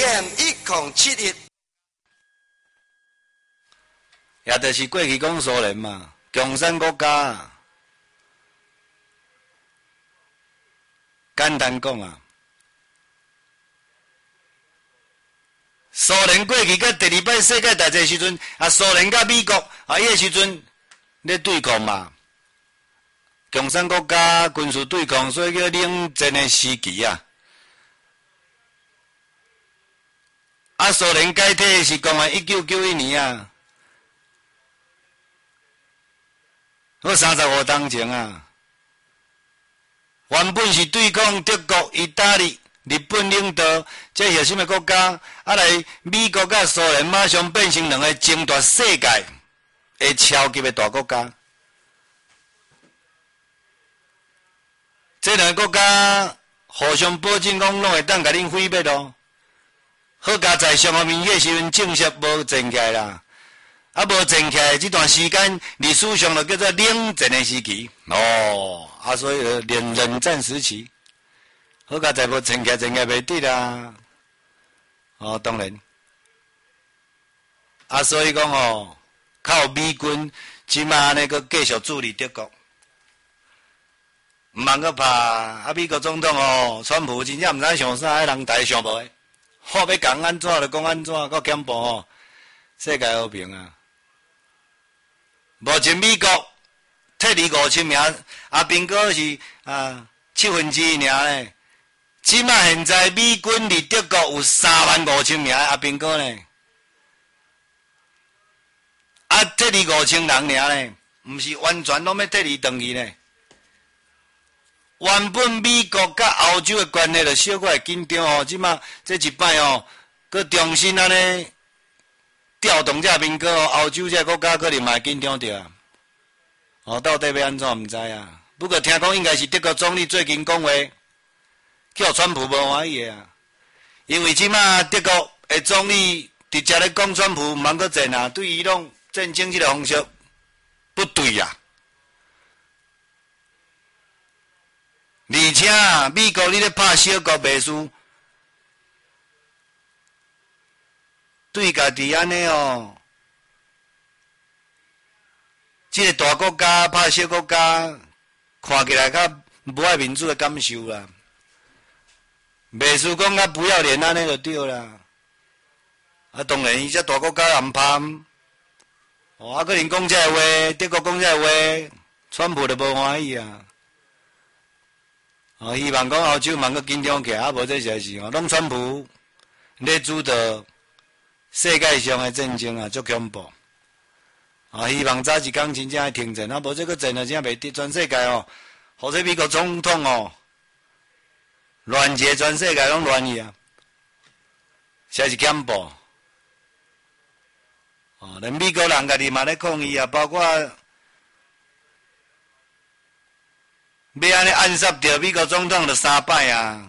AM1071， 也就是过去讲苏联嘛，共产国家。简单讲啊，苏联过去甲第二摆世界大战时阵，苏联甲美国伊个时阵咧对抗嘛，共产国家军事对抗，所以叫冷战的时期啊。苏联解体是公元1991年啊，我35当前啊。原本是对抗德国、意大利、日本领导这些什么国家，来美国甲苏联马上变成两个争夺世界的超级的大国家。这两个国家互相保证讲，拢会当甲恁毁灭咯。好佳在上个面迄时阵正式无站起来啦，无站起来这段时间历史上就叫做冷战的时期所以冷战时期，好佳在无站起来袂得啦。当然，所以讲靠美军即马安尼佫继续助力德国，毋通佫怕美国总统川普真正毋知想啥，人台想无诶。要讲安怎就讲安怎，搁减步世界和平啊！目前美国摕25000名，兵哥是1/7尔呢。即马现在美军伫德国有35000名兵哥呢，摕25000人尔呢，毋是完全拢要摕你转去呢。原本美国甲欧洲的关系就小可会紧张即马这一摆佮重新安尼调动这兵哥欧洲这国家可能嘛会紧张着啊。到底要安怎毋知啊？不过听讲应该是德国总理最近讲话，叫川普无欢喜啊。因为即马德国的总理直接咧讲川普毋通佮战啊，对伊拢战争这个方式不对啊。而且美国你咧拍小国袂输，对家己安尼这个大国家拍小国家，看起来较无爱民主的感受啦。袂输讲较不要脸安尼就对啦。当然伊这大国家也毋怕，可能讲这个话，德国讲这个话，川普就无欢喜啊。希望讲欧洲茫个紧张起来，无这些事拢川普咧主导世界上的战争啊，足恐怖。希望早一天真正会停战，无这个战啊，真袂得全世界或者美国总统乱一个全世界拢乱去啊，实在是恐怖。连美国人家己嘛咧抗议啊，包括。要安尼暗杀掉美国总统就3摆啊！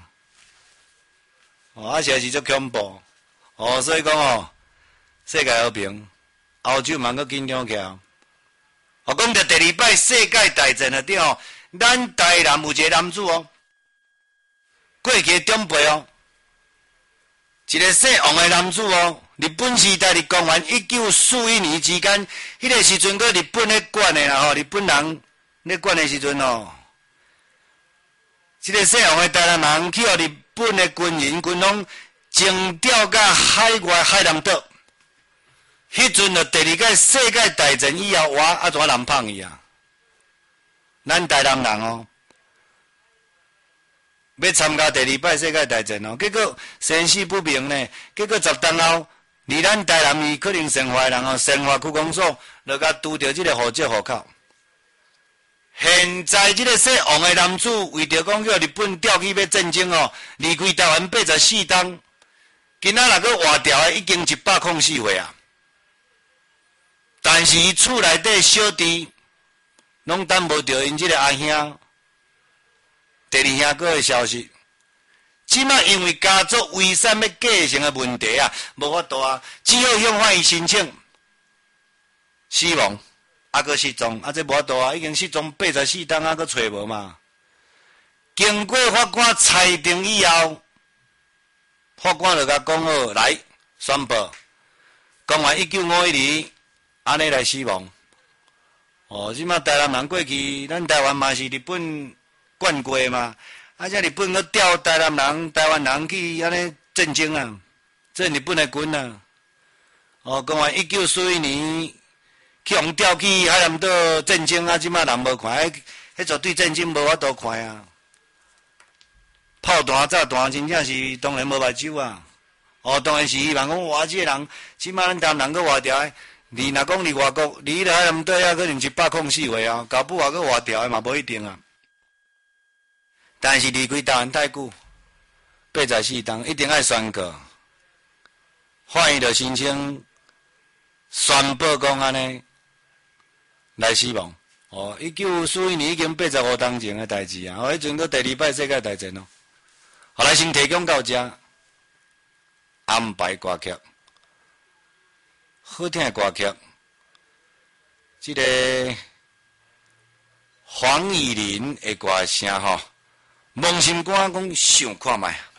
实在是足恐怖。所以讲世界和平，欧洲茫个紧张起来。讲到第2摆世界大战了对咱台南有一个男子过去长辈一个姓王的男子日本时代伫公元1941年之间，迄个时阵个日本咧管的啦日本人咧管的时阵这个姓王的台南人去日本的军拢征调到海外海南岛。迄阵就第2届世界大战以后，怎人胖伊啊？咱台南人要参加第2摆世界大战结果生死不明呢。结果10年后，离咱台南伊可能生活的人生活区公所就甲拄着这个户籍户口。现在这个姓王的男子为着讲叫日本调去要战争离开台湾84天，今仔日个活掉的已经104岁啊！但是伊厝内底小弟拢等无着因这个阿兄、第2兄哥的消息。即马因为家族遗产要继承的问题无法度只好向法院申请死亡。搁失踪，这无法度已经失踪84天搁找无嘛。经过法官裁定以后， 法官就甲讲好，来宣布，公元1951年，安尼来死亡。即马台南人过去，咱台湾嘛是日本管过嘛，这日本搁调台湾人去安尼战争啊，这日本的军啊。公元1941年，去互调去海南岛战争即马人无看，迄绝对战争无法度看啊。炮弹、炸弹真正是当然无目睭啊！当然是希望讲哇，这个人即马咱台湾人搁活着，你若讲伫外国，离海南岛遐可能104岁啊，搞不好搁活着的嘛无一定啊。但是离开台湾太久，84天一定爱宣告，法院就申请宣布讲安尼来死亡。1941年已经85天前的代志啊！迄阵搁第2摆世界大战咯。后来先提供到遮，安排歌曲，好听的歌曲，这个黄以玲的歌声吼，梦心肝讲想看觅。